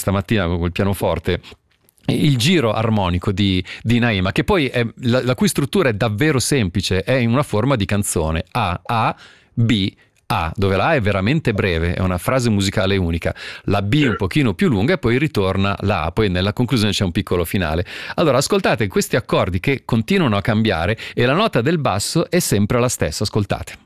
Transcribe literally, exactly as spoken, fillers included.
stamattina con quel pianoforte il giro armonico di, di Naima, che poi è, la, la cui struttura è davvero semplice, è in una forma di canzone A, A, B, A, dove la A è veramente breve, è una frase musicale unica, la B è un pochino più lunga e poi ritorna la A, poi nella conclusione c'è un piccolo finale. Allora ascoltate questi accordi che continuano a cambiare e la nota del basso è sempre la stessa, ascoltate.